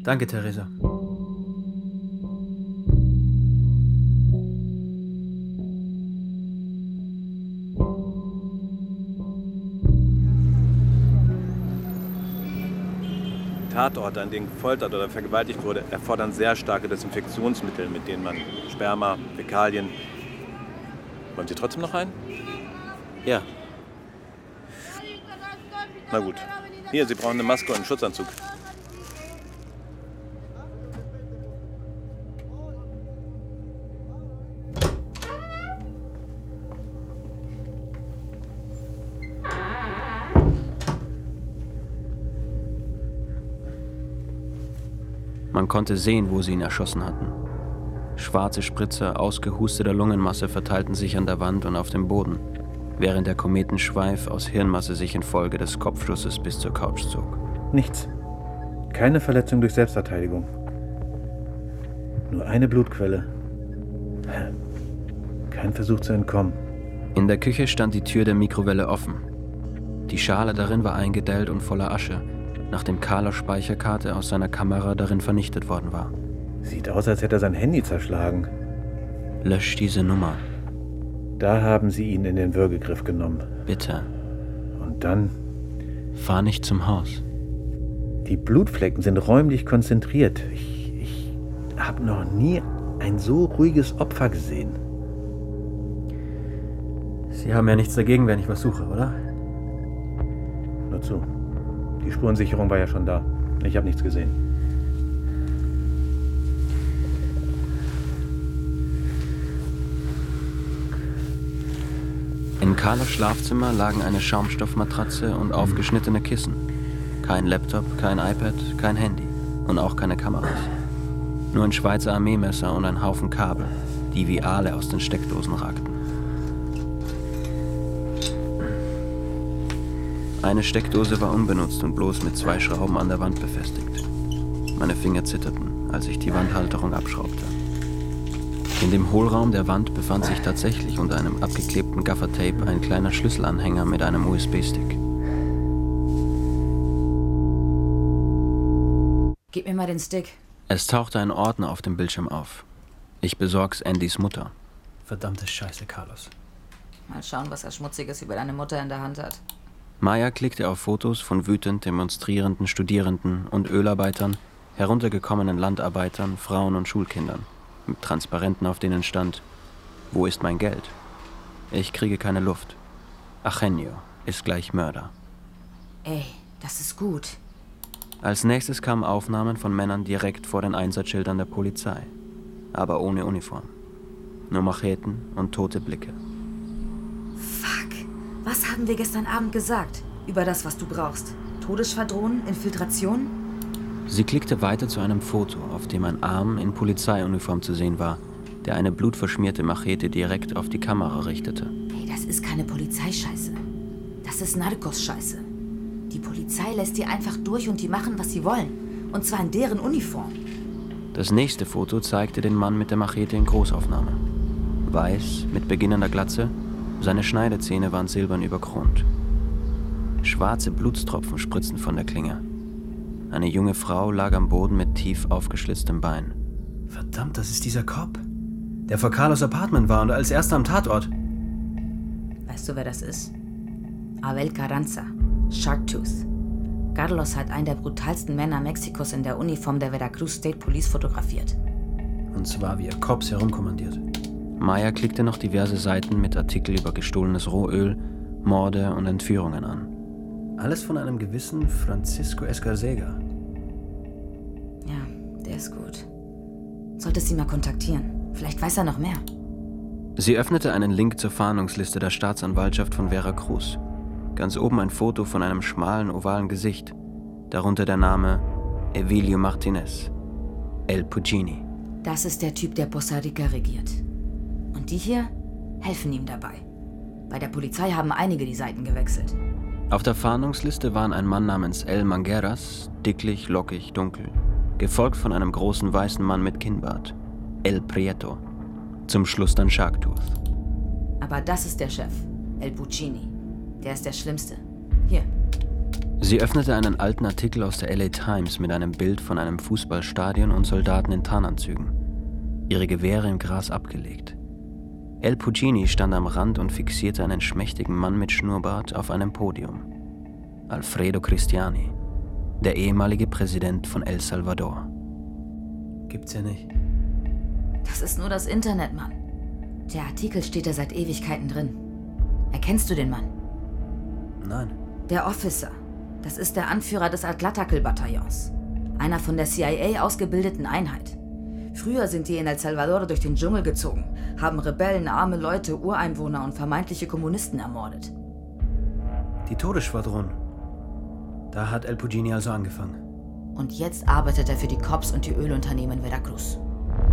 Danke, Theresa. Tatorte, an denen gefoltert oder vergewaltigt wurde, erfordern sehr starke Desinfektionsmittel, mit denen man Sperma, Fäkalien... Wollen Sie trotzdem noch einen? Ja. Na gut. Hier, Sie brauchen eine Maske und einen Schutzanzug. Man konnte sehen, wo sie ihn erschossen hatten. Schwarze Spritzer ausgehusteter Lungenmasse verteilten sich an der Wand und auf dem Boden, während der Kometenschweif aus Hirnmasse sich infolge des Kopfschusses bis zur Couch zog. Nichts. Keine Verletzung durch Selbstverteidigung. Nur eine Blutquelle. Kein Versuch zu entkommen. In der Küche stand die Tür der Mikrowelle offen. Die Schale darin war eingedellt und voller Asche, nachdem Carlos Speicherkarte aus seiner Kamera darin vernichtet worden war. Sieht aus, als hätte er sein Handy zerschlagen. Lösch diese Nummer. Da haben sie ihn in den Würgegriff genommen. Bitte. Und dann... Fahr nicht zum Haus. Die Blutflecken sind räumlich konzentriert. Ich habe noch nie ein so ruhiges Opfer gesehen. Sie haben ja nichts dagegen, wenn ich was suche, oder? Nur zu. Die Spurensicherung war ja schon da. Ich habe nichts gesehen. In Carlos Schlafzimmer lagen eine Schaumstoffmatratze und aufgeschnittene Kissen. Kein Laptop, kein iPad, kein Handy und auch keine Kameras. Nur ein Schweizer Armeemesser und ein Haufen Kabel, die wie Aale aus den Steckdosen ragten. Eine Steckdose war unbenutzt und bloß mit 2 Schrauben an der Wand befestigt. Meine Finger zitterten, als ich die Wandhalterung abschraubte. In dem Hohlraum der Wand befand sich tatsächlich unter einem abgeklebten Gaffertape ein kleiner Schlüsselanhänger mit einem USB-Stick. Gib mir mal den Stick. Es tauchte ein Ordner auf dem Bildschirm auf. Ich besorg's Andys Mutter. Verdammte Scheiße, Carlos. Mal schauen, was er Schmutziges über deine Mutter in der Hand hat. Maya klickte auf Fotos von wütend demonstrierenden Studierenden und Ölarbeitern, heruntergekommenen Landarbeitern, Frauen und Schulkindern, mit Transparenten, auf denen stand: Wo ist mein Geld? Ich kriege keine Luft. Achenio ist gleich Mörder. Ey, das ist gut. Als nächstes kamen Aufnahmen von Männern direkt vor den Einsatzschildern der Polizei, aber ohne Uniform. Nur Macheten und tote Blicke. Fuck. Was haben wir gestern Abend gesagt über das, was du brauchst? Todesschwadronen? Infiltration? Sie klickte weiter zu einem Foto, auf dem ein Arm in Polizeiuniform zu sehen war, der eine blutverschmierte Machete direkt auf die Kamera richtete. Hey, das ist keine Polizeischeiße. Das ist Narcos-Scheiße. Die Polizei lässt die einfach durch und die machen, was sie wollen. Und zwar in deren Uniform. Das nächste Foto zeigte den Mann mit der Machete in Großaufnahme. Weiß, mit beginnender Glatze, seine Schneidezähne waren silbern überkront. Schwarze Blutstropfen spritzten von der Klinge. Eine junge Frau lag am Boden mit tief aufgeschlitztem Bein. Verdammt, das ist dieser Cop, der vor Carlos Apartment war und als erster am Tatort. Weißt du, wer das ist? Abel Carranza, Sharktooth. Carlos hat einen der brutalsten Männer Mexikos in der Uniform der Veracruz State Police fotografiert. Und zwar, wie er Cops herumkommandiert. Maya klickte noch diverse Seiten mit Artikeln über gestohlenes Rohöl, Morde und Entführungen an. Alles von einem gewissen Francisco Escarcega. Ja, der ist gut. Solltest ihn mal kontaktieren. Vielleicht weiß er noch mehr. Sie öffnete einen Link zur Fahndungsliste der Staatsanwaltschaft von Veracruz. Ganz oben ein Foto von einem schmalen, ovalen Gesicht. Darunter der Name Evilio Martinez. El Puccini. Das ist der Typ, der Costa Rica regiert. Und die hier helfen ihm dabei. Bei der Polizei haben einige die Seiten gewechselt. Auf der Fahndungsliste waren ein Mann namens El Mangueras, dicklich, lockig, dunkel, gefolgt von einem großen weißen Mann mit Kinnbart, El Prieto. Zum Schluss dann Sharktooth. Aber das ist der Chef, El Puccini. Der ist der Schlimmste. Hier. Sie öffnete einen alten Artikel aus der LA Times mit einem Bild von einem Fußballstadion und Soldaten in Tarnanzügen, ihre Gewehre im Gras abgelegt. El Puccini stand am Rand und fixierte einen schmächtigen Mann mit Schnurrbart auf einem Podium. Alfredo Cristiani, der ehemalige Präsident von El Salvador. Gibt's ja nicht. Das ist nur das Internet, Mann. Der Artikel steht da seit Ewigkeiten drin. Erkennst du den Mann? Nein. Der Officer. Das ist der Anführer des Atlatacl-Bataillons. Einer von der CIA ausgebildeten Einheit. Früher sind die in El Salvador durch den Dschungel gezogen, haben Rebellen, arme Leute, Ureinwohner und vermeintliche Kommunisten ermordet. Die Todesschwadron. Da hat El Puccini also angefangen. Und jetzt arbeitet er für die Cops und die Ölunternehmen in Veracruz.